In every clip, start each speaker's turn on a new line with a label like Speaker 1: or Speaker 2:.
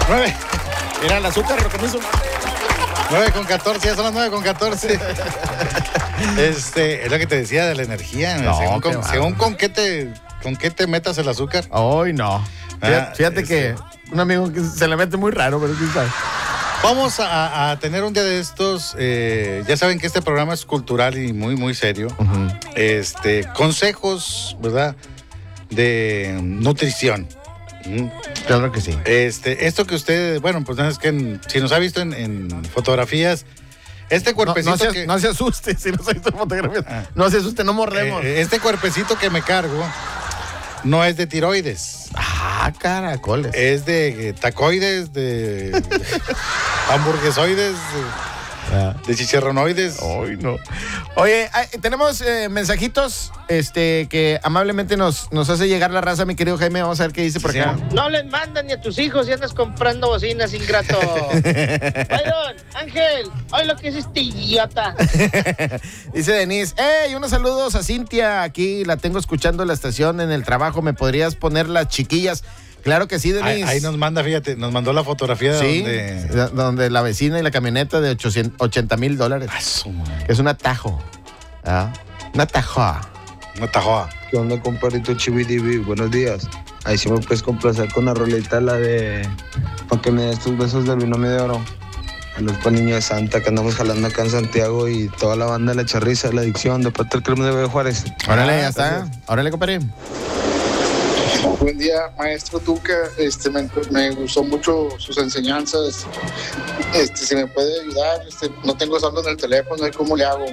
Speaker 1: 9.
Speaker 2: Mira, el azúcar, lo que me hizo.
Speaker 1: 9:14, ya son las 9:14. Es lo que te decía de la energía.
Speaker 2: No,
Speaker 1: según con qué te metas el azúcar.
Speaker 2: Ay, no. Fíjate que un amigo que se le mete muy raro, pero quién sabe.
Speaker 1: Vamos a tener un día de estos. Ya saben que este programa es cultural y muy, muy serio.
Speaker 2: Uh-huh.
Speaker 1: Consejos, ¿verdad? De nutrición.
Speaker 2: Claro que sí.
Speaker 1: Esto que usted, bueno, pues es que si nos ha visto en fotografías, este cuerpecito
Speaker 2: no se asuste si nos ha visto en fotografías. No se asuste, no mordemos.
Speaker 1: Este cuerpecito que me cargo no es de tiroides.
Speaker 2: Caracoles.
Speaker 1: Es de tacoides, de hamburguesoides, de chicharronoides.
Speaker 2: Ay, no. Oye, tenemos mensajitos que amablemente nos hace llegar la raza, mi querido Jaime. Vamos a ver qué dice por acá.
Speaker 3: No les mandan ni a tus hijos y andas comprando bocinas, ingrato. Byron, Ángel, hoy lo que es este idiota.
Speaker 2: Dice Denise, unos saludos a Cintia. Aquí la tengo escuchando en la estación en el trabajo. ¿Me podrías poner las chiquillas? Claro que sí, Denise.
Speaker 1: Ahí nos manda, fíjate, nos mandó la fotografía de
Speaker 2: donde la vecina y la camioneta de $80,000. Es un atajo. Un atajo.
Speaker 4: ¿Qué onda, compadrito Chibidibi? Buenos días. Ahí sí me puedes complacer con la rolita, la de para que me des tus besos del binomio de oro. A los Niño de Santa que andamos jalando acá en Santiago y toda la banda de La Charriza, La Adicción, de parte del Crimen de Juárez.
Speaker 2: Órale, ya está. Órale, compadre.
Speaker 5: Buen día, maestro Tuca. Me gustó mucho sus enseñanzas. Si me puede ayudar, no tengo saldo en el teléfono, ¿cómo le hago?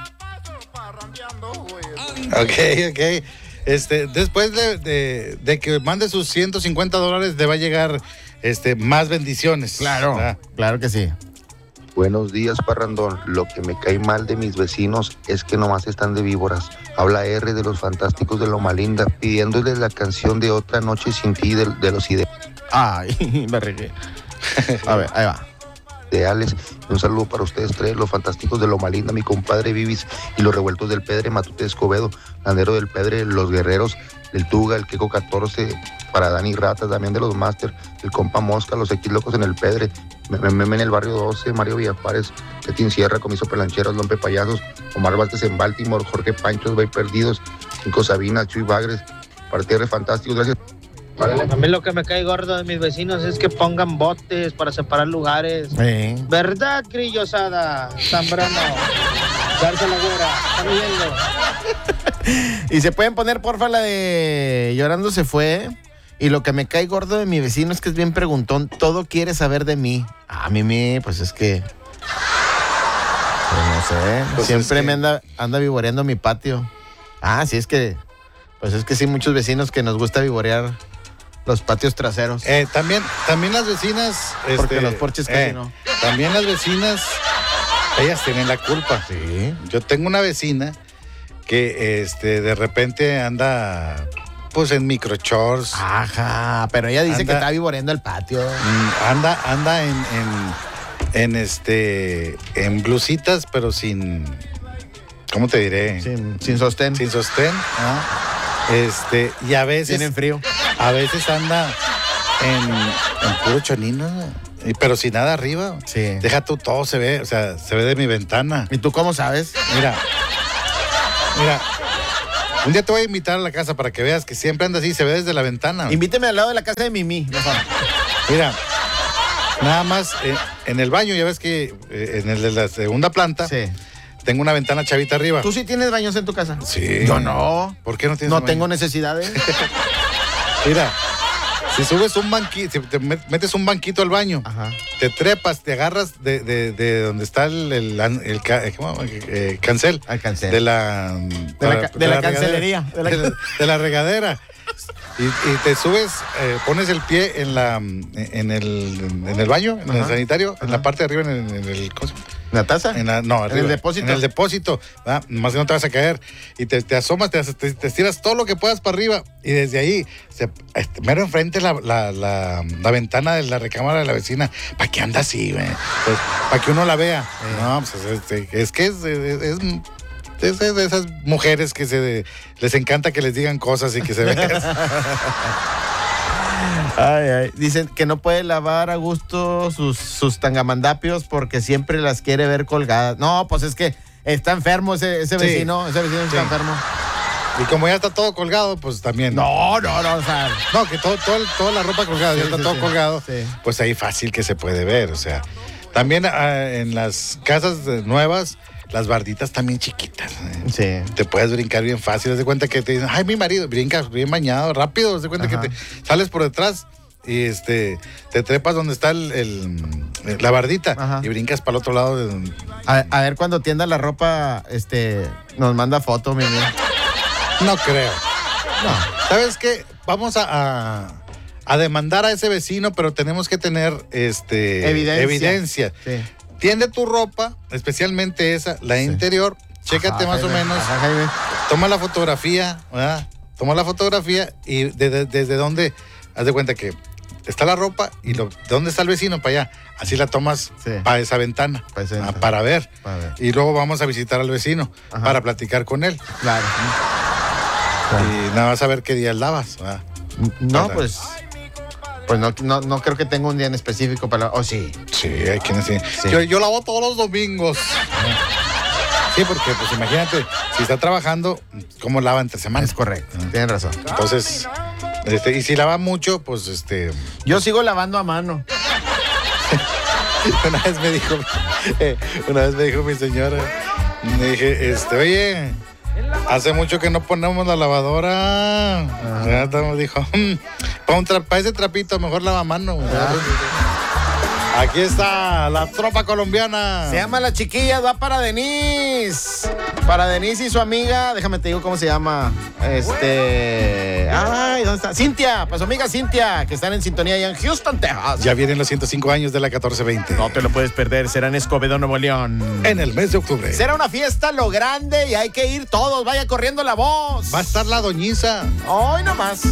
Speaker 1: Ok. Después de que mande sus $150, le va a llegar más bendiciones.
Speaker 2: Claro, claro que sí.
Speaker 6: Buenos días, parrandón. Lo que me cae mal de mis vecinos es que nomás están de víboras. Habla R de los Fantásticos de Loma Linda, pidiéndoles la canción de Otra Noche Sin Ti de los
Speaker 2: Ay, me regué. A ver, ahí va.
Speaker 6: Ideales. Un saludo para ustedes tres, los Fantásticos de Loma Linda, mi compadre Vivis y los Revueltos del Pedre, Matute Escobedo, Landero del Pedre, los Guerreros, el Tuga, el Queco 14, para Dani Ratas, también de los Master, el compa Mosca, los X Locos en el Pedre, Meme en el Barrio 12, Mario Villapárez, Ketin Sierra, Comiso Pelancheros, Lompe Payasos, Omar Vázquez en Baltimore, Jorge Panchos, Bay Perdidos, Cinco Sabina, Chuy Bagres, Parterre Fantásticos, gracias.
Speaker 3: A mí lo que me cae gordo de mis vecinos es que pongan botes para separar lugares. ¿Verdad, grillosada? Zambrano, Garza la Güera, ¿están viendo?
Speaker 2: Y se pueden poner, porfa, la de Llorando se fue. Y lo que me cae gordo de mi vecino es que es bien preguntón. Todo quiere saber de mí. A mí, pues es que... Pues no sé.
Speaker 1: Pues
Speaker 2: siempre
Speaker 1: es que...
Speaker 2: me anda vivoreando mi patio. Sí, es que... Pues es que sí, muchos vecinos que nos gusta vivorear los patios traseros.
Speaker 1: También las vecinas...
Speaker 2: Porque los porches casi no.
Speaker 1: También las vecinas, ellas tienen la culpa.
Speaker 2: Sí.
Speaker 1: Yo tengo una vecina que de repente anda... Pues en microchorts.
Speaker 2: Ajá, pero ella dice que está vivoreando el patio.
Speaker 1: Anda en blusitas, pero sin... ¿Cómo te diré?
Speaker 2: Sin sostén.
Speaker 1: Sin sostén. Y a veces...
Speaker 2: Tienen frío.
Speaker 1: A veces anda en puro chonino, pero sin nada arriba.
Speaker 2: Sí.
Speaker 1: Deja tú, todo se ve, o sea, se ve de mi ventana.
Speaker 2: ¿Y tú cómo sabes?
Speaker 1: Mira. Un día te voy a invitar a la casa para que veas que siempre anda así, se ve desde la ventana.
Speaker 2: Invíteme al lado de la casa de Mimi, mejor.
Speaker 1: Mira, nada más en el baño, ya ves que en el de la segunda planta,
Speaker 2: sí,
Speaker 1: tengo una ventana chavita arriba.
Speaker 2: ¿Tú sí tienes baños en tu casa?
Speaker 1: Sí.
Speaker 2: Yo no.
Speaker 1: ¿Por qué no tienes
Speaker 2: No
Speaker 1: baño?
Speaker 2: tengo necesidades.
Speaker 1: Mira, si subes un banquito, si te metes un banquito al baño,
Speaker 2: ajá,
Speaker 1: te trepas, te agarras de donde está el cancel.
Speaker 2: Al cancel.
Speaker 1: De la
Speaker 2: cancelería.
Speaker 1: De la regadera. Y te subes, pones el pie en el baño, en el sanitario, en la parte de arriba, en el ¿cómo se llama?
Speaker 2: ¿En la taza?
Speaker 1: No, arriba,
Speaker 2: en el depósito.
Speaker 1: En el depósito, ¿verdad? Más que no te vas a caer. Y te asomas, te estiras todo lo que puedas para arriba. Y desde ahí, mero enfrente la ventana de la recámara de la vecina. ¿Para qué anda así, güey? Pues, para que uno la vea. No, pues es que es de esas mujeres que les encanta que les digan cosas y que se vean.
Speaker 2: Ay. Dicen que no puede lavar a gusto sus tangamandapios porque siempre las quiere ver colgadas. No, pues es que está enfermo ese vecino. Ese vecino está enfermo.
Speaker 1: Y como ya está todo colgado, pues también.
Speaker 2: No, o sea.
Speaker 1: No, que toda la ropa colgada, ya está todo colgado.
Speaker 2: Sí.
Speaker 1: Pues ahí fácil que se puede ver, o sea. También en las casas nuevas, las barditas también chiquitas.
Speaker 2: Sí.
Speaker 1: Te puedes brincar bien fácil. Haz de cuenta que te dicen, ay, mi marido, brincas bien bañado, rápido. Haz de cuenta que te sales por detrás y te trepas donde está la bardita y brincas para el otro lado.
Speaker 2: A ver, cuando tienda la ropa, nos manda foto, mi amigo.
Speaker 1: No creo. No. ¿Sabes qué? Vamos a demandar a ese vecino, pero tenemos que tener evidencia. Sí. Tiende tu ropa, especialmente esa, la interior, chécate más o menos, toma la fotografía, ¿verdad? Toma la fotografía y desde dónde, haz de cuenta que está la ropa y de dónde está el vecino para allá, así la tomas para esa ventana, para ver. Y luego vamos a visitar al vecino para platicar con él.
Speaker 2: Claro.
Speaker 1: Y nada más a ver qué días lavas, ¿verdad?
Speaker 2: No, pues no creo que tenga un día en específico para... ¿O sí?
Speaker 1: Sí, hay quienes sí. Yo lavo todos los domingos. Sí, porque pues imagínate, si está trabajando, ¿cómo lava entre semana?
Speaker 2: Es correcto, tienes razón.
Speaker 1: Entonces, y si lava mucho, pues
Speaker 2: Yo sigo lavando a mano.
Speaker 1: Una vez me dijo mi señora, me dije, oye, hace mucho que no ponemos la lavadora. Ya dijo, para ese trapito, mejor lavamano. Aquí está la tropa colombiana.
Speaker 2: Se llama La Chiquilla, va para Denise. Para Denise y su amiga, déjame te digo cómo se llama. Ay, ¿dónde está? Cintia, pues su amiga Cintia, que están en sintonía allá en Houston, Texas.
Speaker 1: Ya vienen los 105 años de la 1420.
Speaker 2: No te lo puedes perder, será en Escobedo, Nuevo León.
Speaker 1: En el mes de octubre.
Speaker 2: Será una fiesta lo grande y hay que ir todos, vaya corriendo la voz.
Speaker 1: Va a estar la doñiza.
Speaker 2: Hoy nomás.